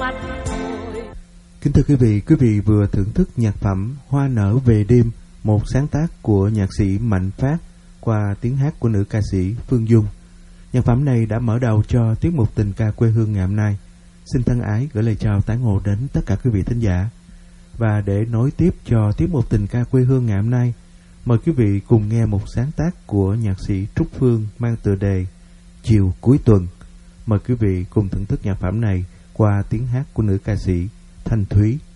mắt thôi. Kính thưa quý vị vừa thưởng thức nhạc phẩm Hoa nở về đêm, một sáng tác của nhạc sĩ Mạnh Phát qua tiếng hát của nữ ca sĩ Phương Dung. Nhạc phẩm này đã mở đầu cho tiết mục Tình ca quê hương ngày hôm nay. Xin thân ái gửi lời chào tán ngộ đến tất cả quý vị thính giả. Và để nối tiếp cho tiết mục Tình ca quê hương ngày hôm nay, mời quý vị cùng nghe một sáng tác của nhạc sĩ Trúc Phương mang tựa đề Chiều cuối tuần. Mời quý vị cùng thưởng thức nhạc phẩm này qua tiếng hát của nữ ca sĩ Thanh Thúy.